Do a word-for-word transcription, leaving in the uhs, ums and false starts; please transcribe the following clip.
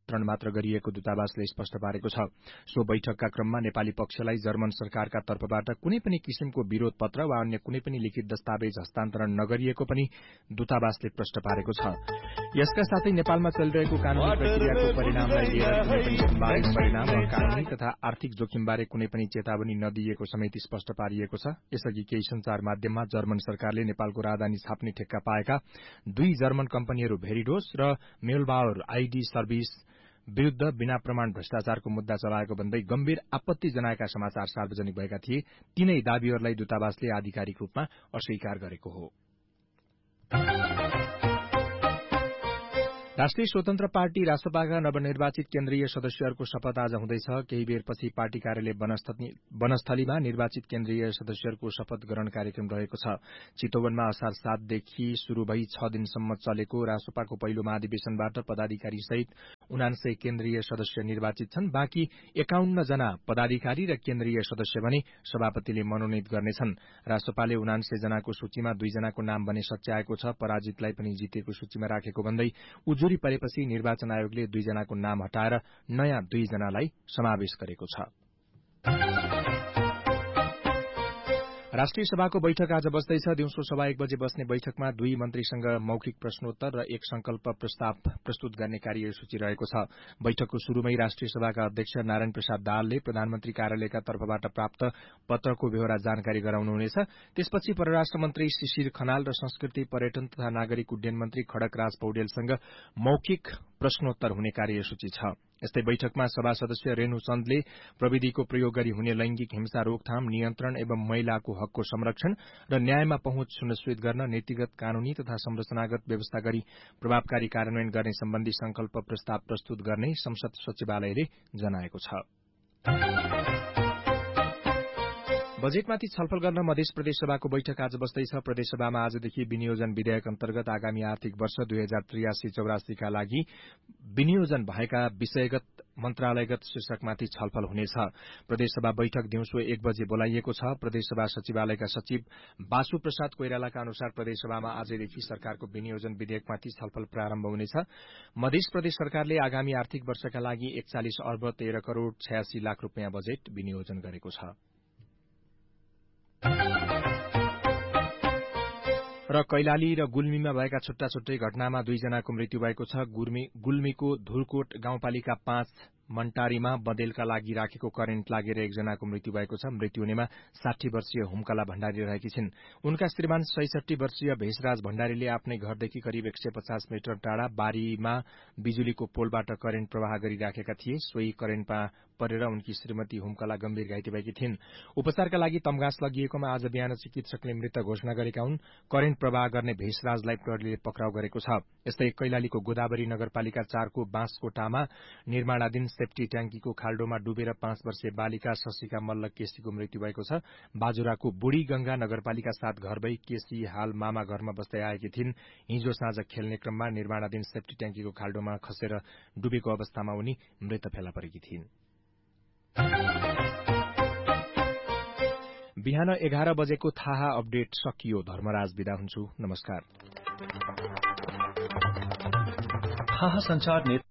निमन्त्रण मात्र गरिएको दूतावासले स्पष्ट पारेको छ। सो बैठकका क्रममा नेपाली पक्षलाई जर्मन सरकारका तर्फबाट कुनै पनि किसिमको विरोध पत्र वा अन्य कुनै पनि लिखित दस्तावेज हस्तान्तरण नगरिएको पनि दूतावासले प्रश्न पारेको छ। यसका साथै नेपालमा चलिरहेको कानूनी प्रक्रियाको परिणामलाई लिएर कुनै पनि सम्भावित परिणाम वा कानूनी तथा आर्थिक जोखिमबारे कुनै पनि चेतावनी नदिएको समेत स्पष्ट पारिएको छ। यसअघि केही संचार माध्यममा जर्मन सरकारले नेपालको राजधानी छाप्ने ठेक्का पाएका दुई जर्मन कम्पनीहरू भेरिडोस र मेलबाउर आईडी सर्भिस विरूद्ध बिना प्रमाण भ्रष्टाचारको मुद्दा चलाएको भन्दै गम्भीर आपत्ति जनाएका समाचार सार्वजनिक भएका थिए। तीनै दावीहरूलाई दूतावासले आधिकारिक रूपमा अस्वीकार गरेको हो। राष्ट्रिय स्वतन्त्र पार्टी रासपाका नवनिर्वाचित केन्द्रीय सदस्यहरूको शपथ आज हुँदैछ। केही बेरपछि पार्टी कार्यालय वनस्थलीमा निर्वाचित केन्द्रीय सदस्यहरूको शपथ ग्रहण कार्यक्रम रहेको छ। चितवनमा असार सातदेखि शुरू भई छ दिनसम्म चलेको रासपाको पहिलो महाधिवेशनबाट पदाधिकारी सहित उनान्सय केन्द्रीय सदस्य निर्वाचित छन्। बाँकी एकाउन्न जना पदाधिकारी र केन्द्रीय सदस्य भने सभापतिले मनोनित गर्नेछन्। रासपाले उनान्सय जनाको सूचीमा दुई जनाको नाम भने सच्याएको छ। पराजितलाई पनि जितेको सूचीमा राखेको भन्दै उजुरी परेपछि निर्वाचन आयोगले दुई जनाको नाम हटाएर नयाँ दुई जनालाई समावेश गरेको छ। राष्ट्रिय सभाको बैठक आज बस्दैछ। दिउँसो सभा एक बजे बस्ने बैठकमा दुई मन्त्रीसँग मौखिक प्रश्नोत्तर र एक संकल्प प्रस्ताव प्रस्तुत गर्ने कार्यसूची रहेको छ। बैठकको शुरूमै राष्ट्रिय सभाका अध्यक्ष नारायण प्रसाद दाहालले प्रधानमन्त्री कार्यालयका तर्फबाट प्राप्त पत्रको बेहोरा जानकारी गराउनुहुनेछ। त्यसपछि परराष्ट्र मन्त्री शिशिर खनाल र संस्कृति पर्यटन तथा नागरिक उड्डयन मन्त्री खड्ग राज पौडेलसँग मौखिक प्रश्नोत्तर हुने कार्यसूची छ। यस्तै बैठकमा सभा सदस्य रेणु चन्दले प्रविधिको प्रयोग गरी हुने लैंगिक हिंसा रोकथाम, नियन्त्रण एवं महिलाको हकको संरक्षण र न्यायमा पहुँच सुनिश्चित गर्न नीतिगत, कानूनी तथा संरचनागत व्यवस्था गरी प्रभावकारी कार्यान्वयन गर्ने सम्बन्धी संकल्प प्रस्ताव प्रस्तुत गर्ने संसद सचिवालयले जनाएको छ। बजेटमाथि छलफल गर्न मध्य प्रदेश सभाको बैठक आज बस्दैछ। प्रदेशसभामा आजदेखि विनियोजन विधेयक अन्तर्गत आगामी आर्थिक वर्ष दुई हजार त्रियासी चौरासीका लागि विनियोजन भएका विषयगत मन्त्रालयगत शीर्षकमाथि छलफल हुनेछ। प्रदेशसभा बैठक दिउँसो एक बजे बोलाइएको छ। प्रदेशसभा सचिवालयका सचिव बासु प्रसाद कोइरालाका अनुसार प्रदेशसभामा आजदेखि सरकारको विनियोजन विधेयकमाथि छलफल प्रारम्भ हुनेछ। मध्य प्रदेश सरकारले आगामी आर्थिक वर्षका लागि एकचालिस अर्ब तेह्र करोड़ छयासी लाख रूपियाँ बजेट विनियोजन गरेको छ। र कैलाली र गुल्मीमा भएका छुट्टा छुट्टै घटनामा दुईजनाको मृत्यु भएको छ। गुल्मीको धुरकोट गाउँपालिका पाँच मन्टारीमा बँदेलका लागि राखेको करेन्ट लागेर एकजनाको मृत्यु भएको छ। मृत्यु हुनेमा साठी वर्षीय हुम्कला भण्डारी रहेकी छिन्। उनका श्रीमान सैसठी वर्षीय भेषराज भण्डारीले आफ्नै घरदेखि करिब एक सय पचास मिटर टाढा बारीमा बिजुलीको पोलबाट करेन्ट प्रवाह गरिराखेका थिए। सोही करेन्टमा परेर उनकी श्रीमती हुम्कला गम्भीर घाइते भएकी थिइन्। उपचारका लागि तमघास लगिएकोमा आज बिहान चिकित्सकले मृत घोषणा गरेका हुन्। करेन्ट प्रवाह गर्ने भेषराजलाई प्रहरीले पक्राउ गरेको छ। यस्तै कैलालीको गोदावरी नगरपालिका चारको बाँसकोटामा निर्माणाधीन सेफ्टी ट्याङ्कीको खाल्डोमा डुबेर पाँच वर्षीय बालिका शशिका मल्ल केसीको मृत्यु भएको छ। बाजुराको बुढी गंगा नगरपालिका सात घर भई केसी हाल मामा घरमा बस्दै आएकी थिइन्। हिजो साँझ खेल्ने क्रममा निर्माणाधीन सेफ्टी ट्याङ्कीको खाल्डोमा खसेर डुबेको अवस्थामा उनी मृत फेला परेकी थिइन्। बिहान एघार बजेको थाहा अपडेट सकियो। धर्मराज बिदा हुन्छु। नमस्कार। थाहा संचार